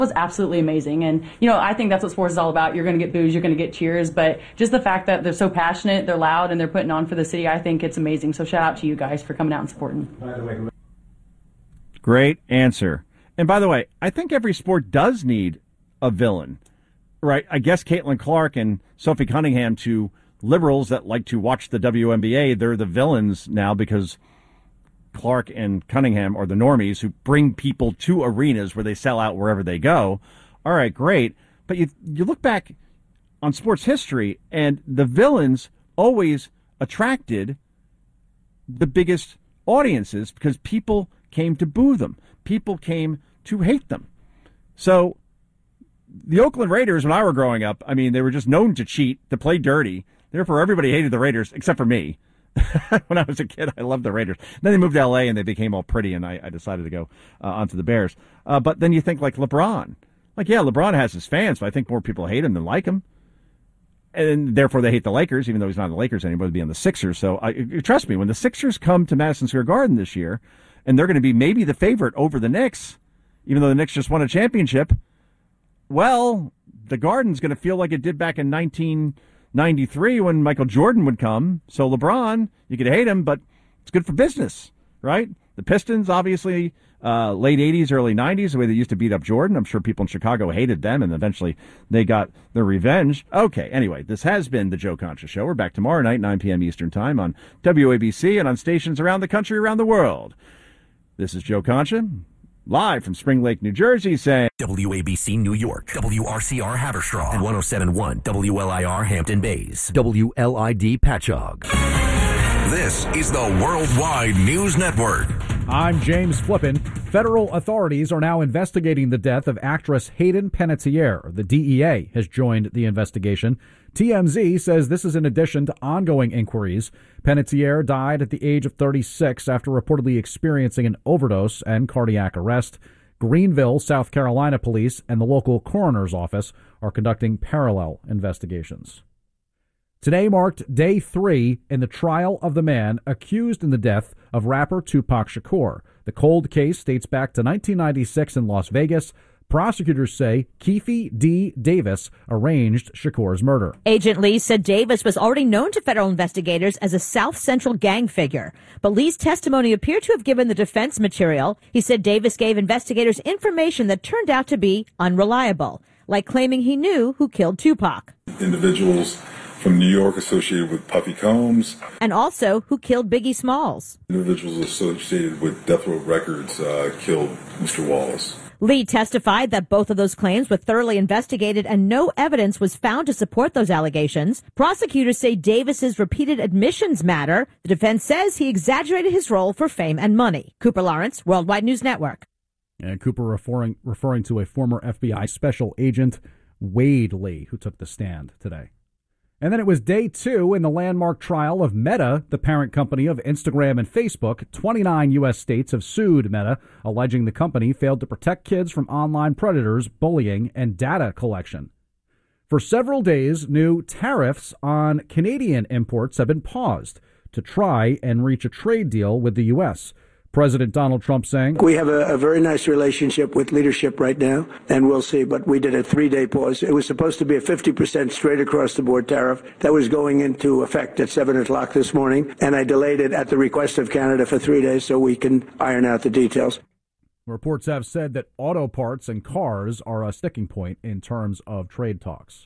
Was absolutely amazing. And, I think that's what sports is all about. You're going to get boos, you're going to get cheers, but just the fact that they're so passionate, they're loud, and they're putting on for the city, I think it's amazing. So shout out to you guys for coming out and supporting. Great answer. And by the way, I think every sport does need a villain, right? I guess Caitlin Clark and Sophie Cunningham, to liberals that like to watch the WNBA, they're the villains now because Clark and Cunningham are the normies who bring people to arenas where they sell out wherever they go. All right, great. But you look back on sports history, and the villains always attracted the biggest audiences because people came to boo them. People came to hate them. So the Oakland Raiders, when I were growing up, they were just known to cheat, to play dirty. Therefore, everybody hated the Raiders except for me. When I was a kid, I loved the Raiders. Then they moved to L.A. and they became all pretty, and I decided to go onto the Bears. But then you think like LeBron. LeBron has his fans, but I think more people hate him than like him. And therefore they hate the Lakers, even though he's not on the Lakers anymore, to be on the Sixers. So trust me, when the Sixers come to Madison Square Garden this year, and they're going to be maybe the favorite over the Knicks, even though the Knicks just won a championship, well, the Garden's going to feel like it did back in 1993 when Michael Jordan would come. So LeBron, you could hate him, but it's good for business, right? The Pistons, obviously, late 80s, early 90s, the way they used to beat up Jordan. I'm sure people in Chicago hated them, and eventually they got their revenge. Okay, anyway, this has been the Joe Concha Show. We're back tomorrow night, 9 p.m. Eastern Time on WABC and on stations around the country, around the world. This is Joe Concha, live from Spring Lake, New Jersey, saying WABC New York, WRCR Haverstraw, and 107.1 WLIR Hampton Bays, WLID Patchogue. This is the Worldwide News Network. I'm James Flippin. Federal authorities are now investigating the death of actress Hayden Panettiere. The DEA has joined the investigation. TMZ says this is in addition to ongoing inquiries. Panettiere died at the age of 36 after reportedly experiencing an overdose and cardiac arrest. Greenville, South Carolina police and the local coroner's office are conducting parallel investigations. Today marked day 3 in the trial of the man accused in the death of rapper Tupac Shakur. The cold case dates back to 1996 in Las Vegas. Prosecutors say Keefe D. Davis arranged Shakur's murder. Agent Lee said Davis was already known to federal investigators as a South Central gang figure. But Lee's testimony appeared to have given the defense material. He said Davis gave investigators information that turned out to be unreliable, like claiming he knew who killed Tupac. Individuals from New York associated with Puffy Combs. And also who killed Biggie Smalls. Individuals associated with Death Row Records killed Mr. Wallace. Lee testified that both of those claims were thoroughly investigated and no evidence was found to support those allegations. Prosecutors say Davis's repeated admissions matter. The defense says he exaggerated his role for fame and money. Cooper Lawrence, Worldwide News Network. And Cooper referring to a former FBI special agent, Wade Lee, who took the stand today. And then it was day 2 in the landmark trial of Meta, the parent company of Instagram and Facebook. 29 U.S. states have sued Meta, alleging the company failed to protect kids from online predators, bullying, and data collection. For several days, new tariffs on Canadian imports have been paused to try and reach a trade deal with the U.S. President Donald Trump saying, "We have a very nice relationship with leadership right now, and we'll see." But we did a 3-day pause. It was supposed to be a 50% straight across the board tariff that was going into effect at 7 o'clock this morning, and I delayed it at the request of Canada for 3 days so we can iron out the details. Reports have said that auto parts and cars are a sticking point in terms of trade talks.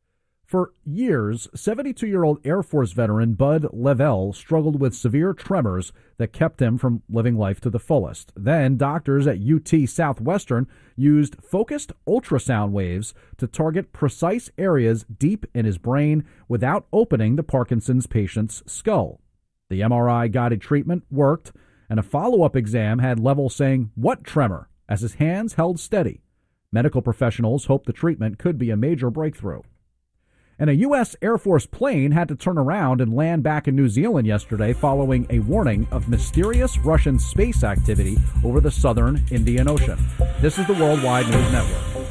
For years, 72-year-old Air Force veteran Bud Lavelle struggled with severe tremors that kept him from living life to the fullest. Then, doctors at UT Southwestern used focused ultrasound waves to target precise areas deep in his brain without opening the Parkinson's patient's skull. The MRI-guided treatment worked, and a follow-up exam had Lavelle saying, "What tremor?" as his hands held steady. Medical professionals hope the treatment could be a major breakthrough. And a U.S. Air Force plane had to turn around and land back in New Zealand yesterday following a warning of mysterious Russian space activity over the southern Indian Ocean. This is the Worldwide News Network.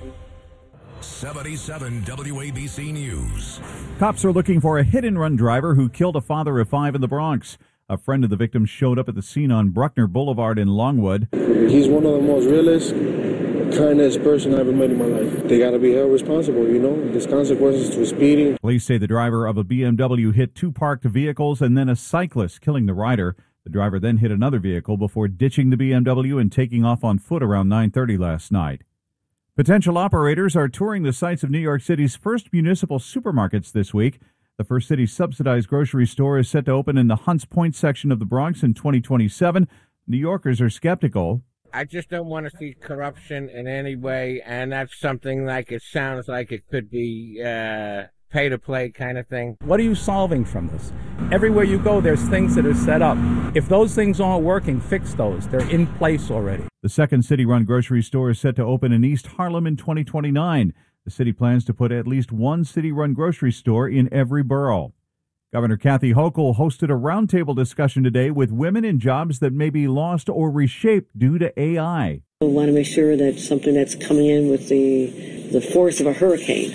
77 WABC News. Cops are looking for a hit-and-run driver who killed a father of 5 in the Bronx. A friend of the victim showed up at the scene on Bruckner Boulevard in Longwood. He's one of the most realest kindest person I ever met in my life. They got to be held responsible, you know. There's consequences to speeding. Police say the driver of a BMW hit two parked vehicles and then a cyclist, killing the rider. The driver then hit another vehicle before ditching the BMW and taking off on foot around 9:30 last night. Potential operators are touring the sites of New York City's first municipal supermarkets this week. The first city-subsidized grocery store is set to open in the Hunts Point section of the Bronx in 2027. New Yorkers are skeptical. I just don't want to see corruption in any way, and that's something like it sounds like it could be pay-to-play kind of thing. What are you solving from this? Everywhere you go, there's things that are set up. If those things aren't working, fix those. They're in place already. The second city-run grocery store is set to open in East Harlem in 2029. The city plans to put at least one city-run grocery store in every borough. Governor Kathy Hochul hosted a roundtable discussion today with women in jobs that may be lost or reshaped due to AI. We want to make sure that something that's coming in with the force of a hurricane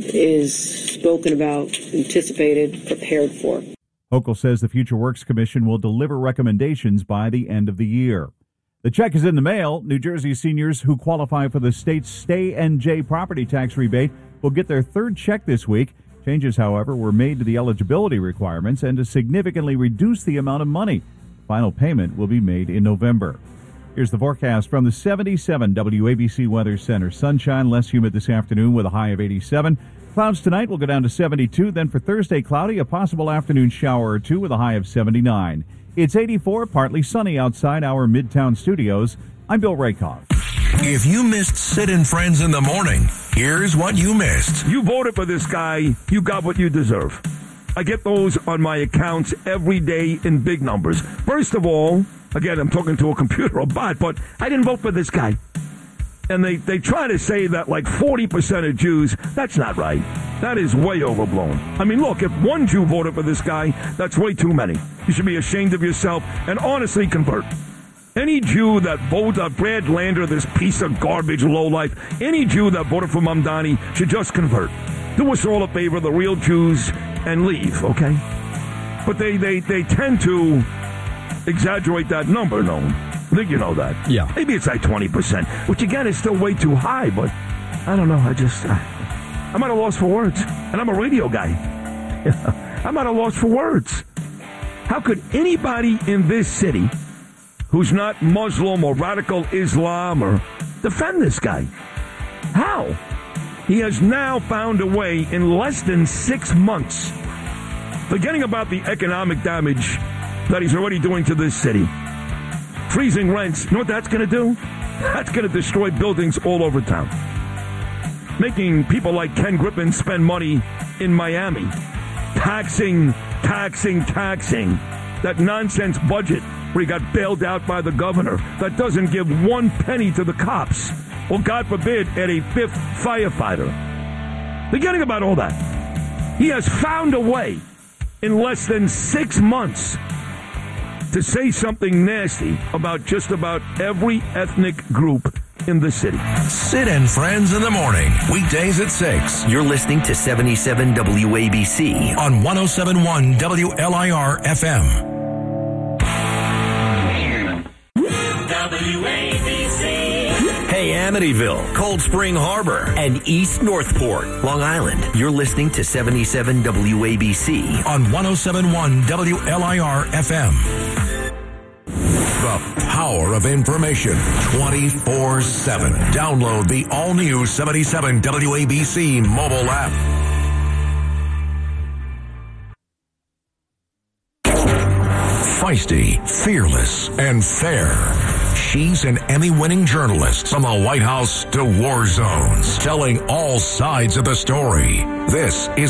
is spoken about, anticipated, prepared for. Hochul says the Future Works Commission will deliver recommendations by the end of the year. The check is in the mail. New Jersey seniors who qualify for the state's Stay NJ property tax rebate will get their third check this week. Changes, however, were made to the eligibility requirements and to significantly reduce the amount of money. Final payment will be made in November. Here's the forecast from the 77 WABC Weather Center. Sunshine, less humid this afternoon with a high of 87. Clouds tonight will go down to 72. Then for Thursday, cloudy, a possible afternoon shower or two with a high of 79. It's 84, partly sunny outside our Midtown studios. I'm Bill Rakoff. If you missed Sid and Friends in the morning, here's what you missed. You voted for this guy, you got what you deserve. I get those on my accounts every day in big numbers. First of all, again, I'm talking to a computer or bot, but I didn't vote for this guy. And they try to say that like 40% of Jews, that's not right. That is way overblown. I mean, look, if one Jew voted for this guy, that's way too many. You should be ashamed of yourself and honestly convert. Any Jew that voted Brad Lander, this piece of garbage lowlife, any Jew that voted for Mamdani should just convert. Do us all a favor, the real Jews, and leave, okay? But they tend to exaggerate that number, no? I think you know that. Yeah. Maybe it's like 20%, which again is still way too high, but I don't know. I'm at a loss for words. And I'm a radio guy. I'm at a loss for words. How could anybody in this city who's not Muslim or radical Islam or defend this guy? How? He has now found a way in less than 6 months, forgetting about the economic damage that he's already doing to this city. Freezing rents, you know what that's going to do? That's going to destroy buildings all over town. Making people like Ken Griffin spend money in Miami. Taxing. That nonsense budget where he got bailed out by the governor that doesn't give one penny to the cops. Or, God forbid, at a fifth firefighter. Forgetting about all that. He has found a way in less than 6 months to say something nasty about just about every ethnic group in the city. Sid and Friends in the morning, weekdays at 6. You're listening to 77 WABC on 107.1 WLIR FM. WABC. Hey, Amityville, Cold Spring Harbor, and East Northport, Long Island. You're listening to 77 WABC on 107.1 WLIR FM. The power of information 24/7. Download the all-new 77 WABC mobile app. Feisty, fearless, and fair. She's an Emmy-winning journalist from the White House to war zones, telling all sides of the story. This is